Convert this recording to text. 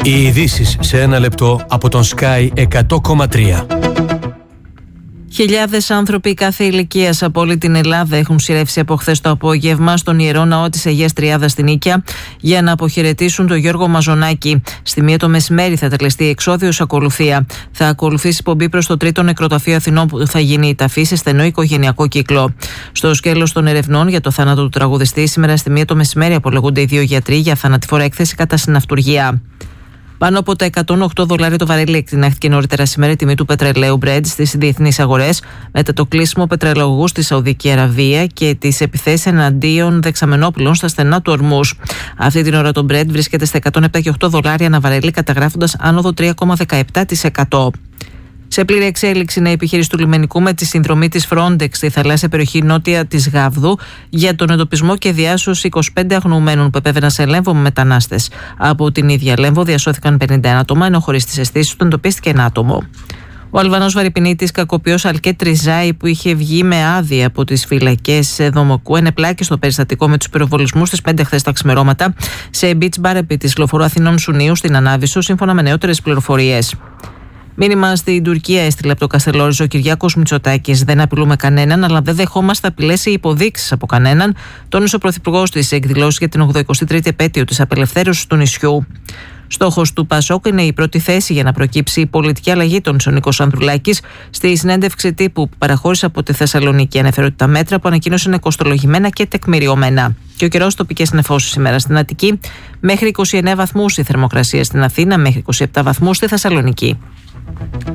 Οι ειδήσεις σε ένα λεπτό από τον Sky 100,3. Χιλιάδες άνθρωποι κάθε ηλικίας από όλη την Ελλάδα έχουν σειρεύσει από χθες το απόγευμα στον Ιερό Ναό της Αγίας Τριάδας στην Νίκαια για να αποχαιρετήσουν τον Γιώργο Μαζονάκη. Στη 1 το μεσημέρι θα τελεστεί εξώδιος ακολουθία. Θα ακολουθήσει πομπή προς το 3ο Νεκροταφείο Αθηνών που θα γίνει η ταφή σε στενό οικογενειακό κύκλο. Στο σκέλος των ερευνών για το θάνατο του τραγουδιστή, σήμερα στη 1 το μεσημέρι απολογούνται οι 2 γιατροί για θανατηφόρα έκθεση κατά συναυτουργία. Πάνω από τα $108 το βαρέλι εκτινάχθηκε νωρίτερα σήμερα η τιμή του πετρελαίου Brent στις διεθνείς αγορές μετά το κλείσιμο πετρελαγωγού στη Σαουδική Αραβία και τις επιθέσεις εναντίον δεξαμενόπλων στα στενά του Ορμούς. Αυτή την ώρα το Brent βρίσκεται στα $107,8 ανά βαρέλι, καταγράφοντας άνοδο 3,17%. Σε πλήρη εξέλιξη είναι η επιχείρηση του λιμενικού με τη συνδρομή της Frontex στη θαλάσσια περιοχή νότια της Γάβδου για τον εντοπισμό και διάσωση 25 αγνοωμένων που επέβαιναν σε Λέμβο με μετανάστες. Από την ίδια Λέμβο διασώθηκαν 51 άτομα, ενώ χωρίς τις αισθήσεις του εντοπίστηκε ένα άτομο. Ο Αλβανός βαρυπινίτης κακοποιός Αλκέτ Ριζάη, που είχε βγει με άδεια από τις φυλακές Δομοκού, ενεπλάκη στο περιστατικό με τους πυροβολισμούς στις 5 χθες τα ξημερώματα σε beach bar επί της λοφορού Αθηνών Σουνίου στην Ανάβησο, σύμφωνα με νεότερες πληροφορίες. Μήνυμα στην Τουρκία έστειλε από το Καστελόριζο ο Κυριάκος Μητσοτάκης. Δεν απειλούμε κανέναν, αλλά δεν δεχόμαστε απειλές ή υποδείξεις από κανέναν, τόνισε ο Πρωθυπουργός της σε εκδηλώσεις για την 83η επέτειο της απελευθέρωσης του νησιού. Στόχος του ΠΑΣΟΚ είναι η πρώτη θέση για να προκύψει η πολιτική αλλαγή, τόνισε ο Νίκος Ανδρουλάκης στη συνέντευξη τύπου που παραχώρησε από τη Θεσσαλονίκη. Ανέφερε ότι τα μέτρα που ανακοίνωσε είναι κοστολογημένα και τεκμηριωμένα. Και ο καιρός, τοπικές νεφώσεις σήμερα στην Αττική, μέχρι 29 βαθμούς η θερμοκρασία στην Αθήνα, μέχρι 27 βαθμούς στη Θεσσαλονίκη.